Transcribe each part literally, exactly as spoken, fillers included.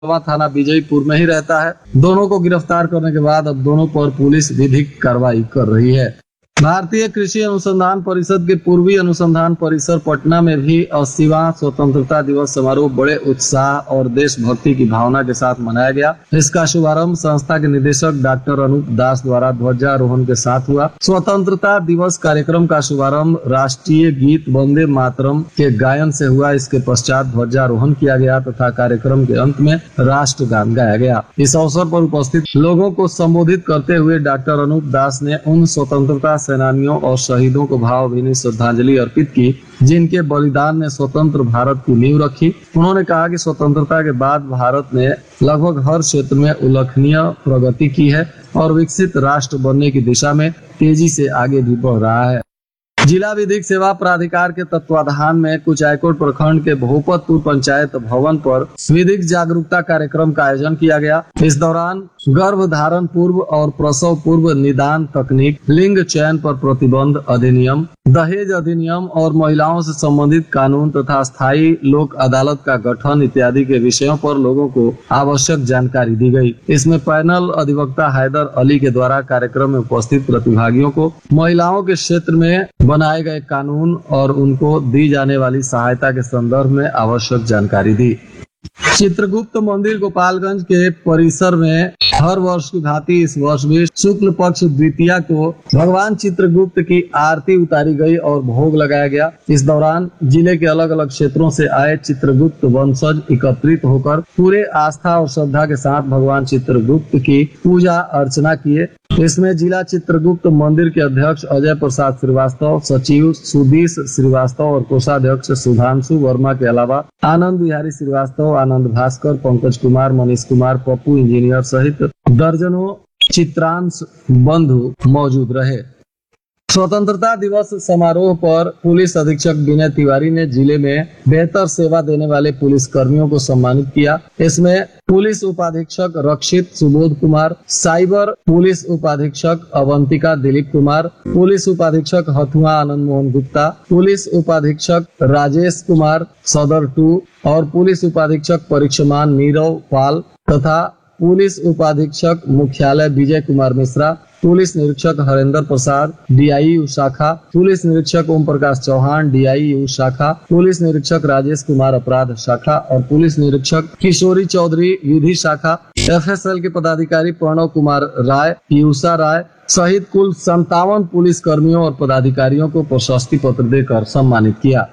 थाना विजयपुर में ही रहता है। दोनों को गिरफ्तार करने के बाद अब दोनों पर पुलिस विधिक कार्रवाई कर रही है। भारतीय कृषि अनुसंधान परिषद के पूर्वी अनुसंधान परिसर पटना में भी अस्सीवां स्वतंत्रता दिवस समारोह बड़े उत्साह और देशभक्ति की भावना के साथ मनाया गया। इसका शुभारंभ संस्था के निदेशक डॉक्टर अनूप दास द्वारा ध्वजारोहण के साथ हुआ। स्वतंत्रता दिवस कार्यक्रम का शुभारंभ राष्ट्रीय गीत वंदे मातरम के गायन से हुआ। इसके पश्चात ध्वजारोहण किया गया तथा कार्यक्रम के अंत में राष्ट्रगान गाया गया। इस अवसर पर उपस्थित लोगों को संबोधित करते हुए डॉक्टर अनूप दास ने उन स्वतंत्रता सेनानियों और शहीदों को भावभीनी श्रद्धांजलि अर्पित की जिनके बलिदान ने स्वतंत्र भारत की नींव रखी। उन्होंने कहा कि स्वतंत्रता के बाद भारत ने लगभग हर क्षेत्र में उल्लेखनीय प्रगति की है और विकसित राष्ट्र बनने की दिशा में तेजी से आगे भी बढ़ रहा है। जिला विधिक सेवा प्राधिकार के तत्वाधान में कुचायकोट प्रखंड के भोपतपुर पंचायत भवन पर विधिक जागरूकता कार्यक्रम का आयोजन किया गया। इस दौरान गर्भ धारण पूर्व और प्रसव पूर्व निदान तकनीक, लिंग चयन पर प्रतिबंध अधिनियम, दहेज अधिनियम और महिलाओं से संबंधित कानून तथा स्थायी लोक अदालत का गठन इत्यादि के विषयों पर लोगों को आवश्यक जानकारी दी गई। इसमें पैनल अधिवक्ता हैदर अली के द्वारा कार्यक्रम में उपस्थित प्रतिभागियों को महिलाओं के क्षेत्र में बनाए गए कानून और उनको दी जाने वाली सहायता के संदर्भ में आवश्यक जानकारी दी। चित्रगुप्त मंदिर गोपालगंज के परिसर में हर वर्ष की भांति इस वर्ष भी शुक्ल पक्ष द्वितीया को भगवान चित्रगुप्त की आरती उतारी गई और भोग लगाया गया। इस दौरान जिले के अलग अलग क्षेत्रों से आए चित्रगुप्त वंशज एकत्रित होकर पूरे आस्था और श्रद्धा के साथ भगवान चित्रगुप्त की पूजा अर्चना किए। इसमें जिला चित्रगुप्त मंदिर के अध्यक्ष अजय प्रसाद श्रीवास्तव, सचिव सुदीश श्रीवास्तव और कोषाध्यक्ष सुधांशु वर्मा के अलावा आनंद बिहारी श्रीवास्तव, आनंद भास्कर, पंकज कुमार, मनीष कुमार, पप्पू इंजीनियर सहित दर्जनों चित्रांश बंधु मौजूद रहे। स्वतंत्रता दिवस समारोह पर पुलिस अधीक्षक विनय तिवारी ने जिले में बेहतर सेवा देने वाले पुलिस कर्मियों को सम्मानित किया। इसमें पुलिस उपाधीक्षक रक्षित सुबोध कुमार, साइबर पुलिस उपाधीक्षक अवंतिका दिलीप कुमार, पुलिस उपाधीक्षक हथुआ आनंद मोहन गुप्ता, पुलिस उपाधीक्षक राजेश कुमार सदर टू और पुलिस उपाधीक्षक परीक्षमान नीरव पाल तथा पुलिस उपाधीक्षक मुख्यालय विजय कुमार मिश्रा, पुलिस निरीक्षक हरेंद्र प्रसाद डीआईयू शाखा, पुलिस निरीक्षक ओम प्रकाश चौहान डीआईयू शाखा, पुलिस निरीक्षक राजेश कुमार अपराध शाखा और पुलिस निरीक्षक किशोरी चौधरी विधि शाखा, एफएसएल के पदाधिकारी प्रणव कुमार राय, पीयूषा राय सहित कुल संतावन पुलिस कर्मियों और पदाधिकारियों को प्रशस्ति पत्र देकर सम्मानित किया।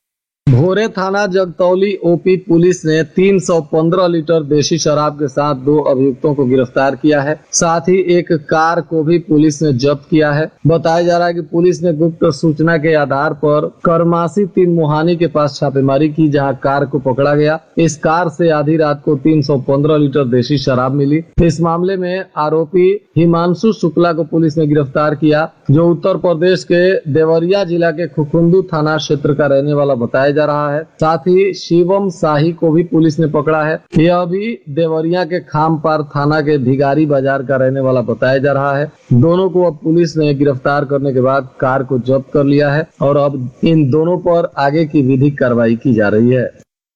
भोरे थाना जगतौली ओपी पुलिस ने तीन सौ पंद्रह लीटर देशी शराब के साथ दो अभियुक्तों को गिरफ्तार किया है। साथ ही एक कार को भी पुलिस ने जब्त किया है। बताया जा रहा है कि पुलिस ने गुप्त सूचना के आधार पर करमासी तीन मोहानी के पास छापेमारी की, जहां कार को पकड़ा गया। इस कार से आधी रात को तीन सौ पंद्रह लीटर देशी शराब मिली। इस मामले में आरोपी हिमांशु शुक्ला को पुलिस ने गिरफ्तार किया, जो उत्तर प्रदेश के देवरिया जिला के खुखुंदू थाना क्षेत्र का रहने वाला बताया जा रहा है। साथ ही शिवम शाही को भी पुलिस ने पकड़ा है। यह भी देवरिया के खामपार थाना के भिगारी बाजार का रहने वाला बताया जा रहा है। दोनों को अब पुलिस ने गिरफ्तार करने के बाद कार को जब्त कर लिया है और अब इन दोनों पर आगे की विधिक कार्रवाई की जा रही है।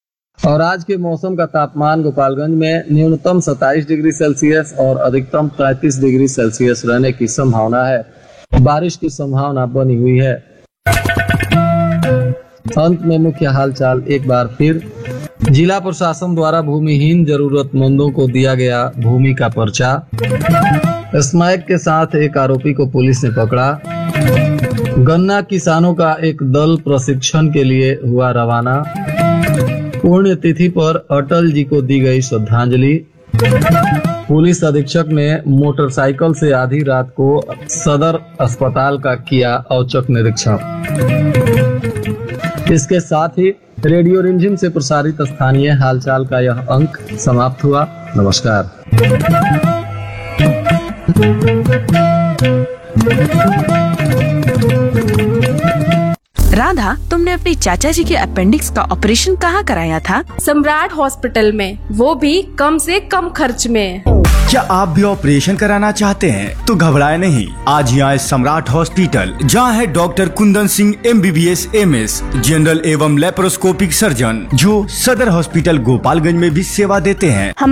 और आज के मौसम का तापमान गोपालगंज में न्यूनतम सत्ताईस डिग्री सेल्सियस और अधिकतम तैंतीस डिग्री सेल्सियस रहने की संभावना है। बारिश की संभावना बनी हुई है। अंत में मुख्य हालचाल एक बार फिर। जिला प्रशासन द्वारा भूमिहीन जरूरतमंदों को दिया गया भूमि का पर्चा। स्मैक के साथ एक आरोपी को पुलिस ने पकड़ा। गन्ना किसानों का एक दल प्रशिक्षण के लिए हुआ रवाना। पुण्यतिथि पर अटल जी को दी गई श्रद्धांजलि। पुलिस अधीक्षक ने मोटरसाइकिल से आधी रात को सदर अस्पताल का किया औचक निरीक्षण। इसके साथ ही रेडियो रिमझिम से प्रसारित स्थानीय हालचाल का यह अंक समाप्त हुआ। नमस्कार। राधा, तुमने अपनी चाचा जी के अपेंडिक्स का ऑपरेशन कहाँ कराया था? सम्राट हॉस्पिटल में, वो भी कम से कम खर्च में। क्या आप भी ऑपरेशन कराना चाहते हैं? तो घबराए नहीं, आज ही आए सम्राट हॉस्पिटल, जहां है doctor Kundan Singh M B B S M S, general एवं लेप्रोस्कोपिक सर्जन, जो सदर हॉस्पिटल गोपालगंज में भी सेवा देते हैं।